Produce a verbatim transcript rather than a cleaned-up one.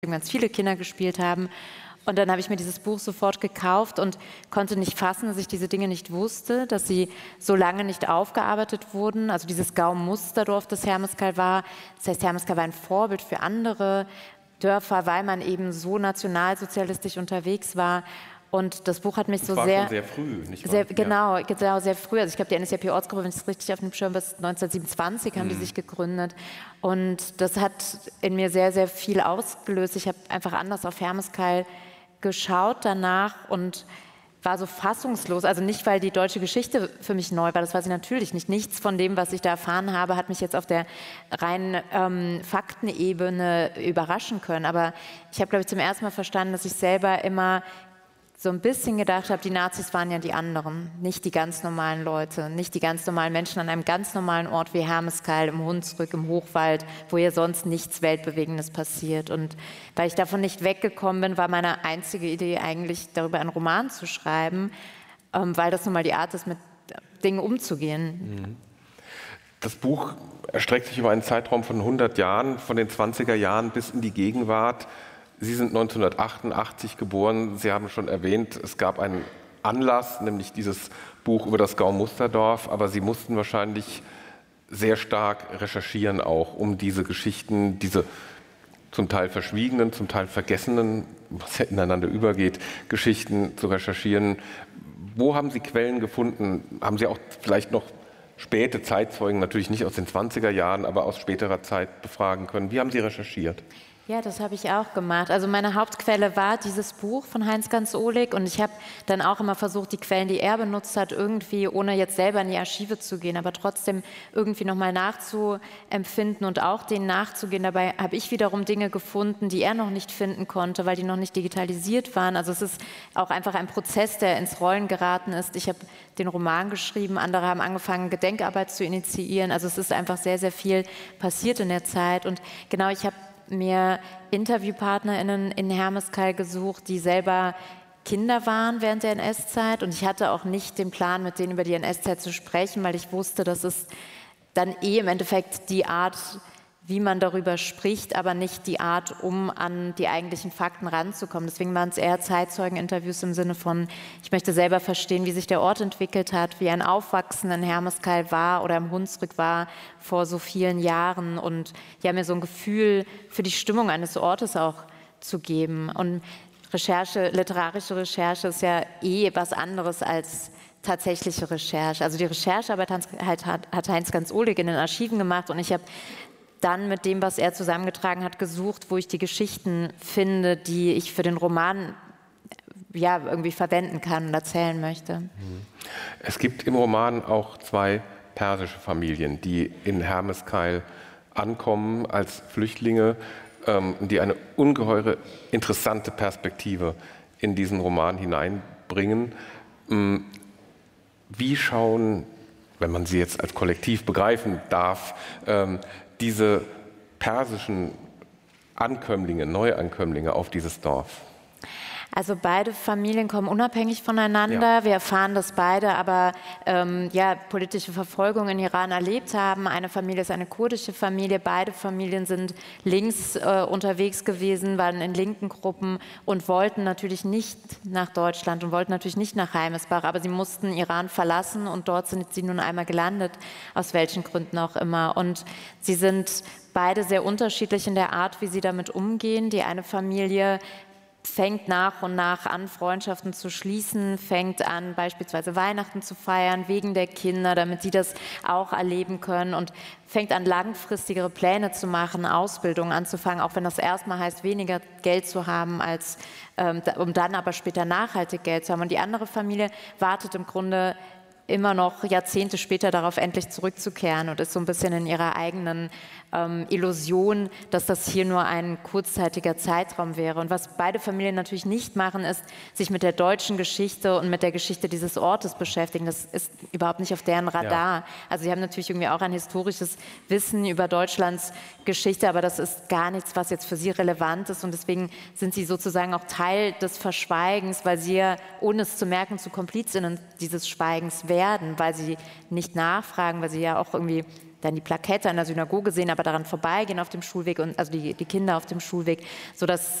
ganz viele Kinder gespielt haben. Und dann habe ich mir dieses Buch sofort gekauft und konnte nicht fassen, dass ich diese Dinge nicht wusste, dass sie so lange nicht aufgearbeitet wurden. Also dieses Gau-Musterdorf, das Hermeskeil war. Das heißt, Hermeskeil war ein Vorbild für andere Dörfer, weil man eben so nationalsozialistisch unterwegs war. Und das Buch hat mich so war sehr... schon sehr früh, nicht wahr? Sehr, genau, ja. genau, sehr früh. Also ich glaube, die N S D A P-Ortsgruppe, wenn ich es richtig auf dem Schirm habe, neunzehnhundertsiebenundzwanzig haben mhm. die sich gegründet. Und das hat in mir sehr, sehr viel ausgelöst. Ich habe einfach anders auf Hermeskeil geschaut danach und war so fassungslos. Also nicht, weil die deutsche Geschichte für mich neu war, das war sie natürlich nicht. Nichts von dem, was ich da erfahren habe, hat mich jetzt auf der reinen ähm, Faktenebene überraschen können. Aber ich habe, glaube ich, zum ersten Mal verstanden, dass ich selber immer so ein bisschen gedacht habe, die Nazis waren ja die anderen, nicht die ganz normalen Leute, nicht die ganz normalen Menschen an einem ganz normalen Ort wie Hermeskeil, im Hunsrück, im Hochwald, wo ja sonst nichts Weltbewegendes passiert. Und weil ich davon nicht weggekommen bin, war meine einzige Idee eigentlich, darüber einen Roman zu schreiben, ähm, weil das nun mal die Art ist, mit Dingen umzugehen. Das Buch erstreckt sich über einen Zeitraum von hundert Jahren, von den zwanziger Jahren bis in die Gegenwart. Sie sind neunzehnhundertachtundachtzig geboren. Sie haben schon erwähnt, es gab einen Anlass, nämlich dieses Buch über das Gau-Musterdorf. Aber Sie mussten wahrscheinlich sehr stark recherchieren auch, um diese Geschichten, diese zum Teil verschwiegenen, zum Teil vergessenen, was ja ineinander übergeht, Geschichten zu recherchieren. Wo haben Sie Quellen gefunden? Haben Sie auch vielleicht noch späte Zeitzeugen, natürlich nicht aus den zwanziger Jahren, aber aus späterer Zeit befragen können? Wie haben Sie recherchiert? Ja, das habe ich auch gemacht. Also meine Hauptquelle war dieses Buch von Heinz Ganz Ohlig und ich habe dann auch immer versucht, die Quellen, die er benutzt hat, irgendwie, ohne jetzt selber in die Archive zu gehen, aber trotzdem irgendwie nochmal nachzuempfinden und auch denen nachzugehen. Dabei habe ich wiederum Dinge gefunden, die er noch nicht finden konnte, weil die noch nicht digitalisiert waren. Also es ist auch einfach ein Prozess, der ins Rollen geraten ist. Ich habe den Roman geschrieben, andere haben angefangen, Gedenkarbeit zu initiieren. Also es ist einfach sehr, sehr viel passiert in der Zeit. Und genau, ich habe mir InterviewpartnerInnen in Hermeskeil gesucht, die selber Kinder waren während der N S-Zeit. Und ich hatte auch nicht den Plan, mit denen über die N S-Zeit zu sprechen, weil ich wusste, dass es dann eh im Endeffekt die Art, wie man darüber spricht, aber nicht die Art, um an die eigentlichen Fakten ranzukommen. Deswegen waren es eher Zeitzeugeninterviews im Sinne von, ich möchte selber verstehen, wie sich der Ort entwickelt hat, wie ein Aufwachsen in Hermeskeil war oder im Hunsrück war vor so vielen Jahren und ja, mir so ein Gefühl für die Stimmung eines Ortes auch zu geben. Und Recherche, literarische Recherche ist ja eh was anderes als tatsächliche Recherche. Also die Recherchearbeit hat, hat Heinz Ganz Ohlig in den Archiven gemacht und ich habe dann mit dem, was er zusammengetragen hat, gesucht, wo ich die Geschichten finde, die ich für den Roman ja, irgendwie verwenden kann und erzählen möchte. Es gibt im Roman auch zwei persische Familien, die in Hermeskeil ankommen als Flüchtlinge, ähm, die eine ungeheure interessante Perspektive in diesen Roman hineinbringen. Ähm, wie schauen, wenn man sie jetzt als Kollektiv begreifen darf, ähm, diese persischen Ankömmlinge, Neuankömmlinge auf dieses Dorf? Also beide Familien kommen unabhängig voneinander. Ja. Wir erfahren, dass beide aber ähm, ja, politische Verfolgung in Iran erlebt haben. Eine Familie ist eine kurdische Familie. Beide Familien sind links äh, unterwegs gewesen, waren in linken Gruppen und wollten natürlich nicht nach Deutschland und wollten natürlich nicht nach Heimesbach. Aber sie mussten Iran verlassen und dort sind sie nun einmal gelandet, aus welchen Gründen auch immer. Und sie sind beide sehr unterschiedlich in der Art, wie sie damit umgehen. Die eine Familie fängt nach und nach an, Freundschaften zu schließen, fängt an, beispielsweise Weihnachten zu feiern, wegen der Kinder, damit sie das auch erleben können und fängt an, langfristigere Pläne zu machen, Ausbildung anzufangen, auch wenn das erstmal heißt, weniger Geld zu haben, als, ähm, um dann aber später nachhaltig Geld zu haben. Und die andere Familie wartet im Grunde immer noch Jahrzehnte später darauf, endlich zurückzukehren und ist so ein bisschen in ihrer eigenen ähm, Illusion, dass das hier nur ein kurzzeitiger Zeitraum wäre. Und was beide Familien natürlich nicht machen, ist, sich mit der deutschen Geschichte und mit der Geschichte dieses Ortes beschäftigen. Das ist überhaupt nicht auf deren Radar. Ja. Also sie haben natürlich irgendwie auch ein historisches Wissen über Deutschlands Geschichte, aber das ist gar nichts, was jetzt für sie relevant ist. Und deswegen sind sie sozusagen auch Teil des Verschweigens, weil sie ja, ohne es zu merken, zu Komplizinnen dieses Schweigens werden, weil sie nicht nachfragen, weil sie ja auch irgendwie dann die Plakette an der Synagoge sehen, aber daran vorbeigehen auf dem Schulweg, und also die, die Kinder auf dem Schulweg, sodass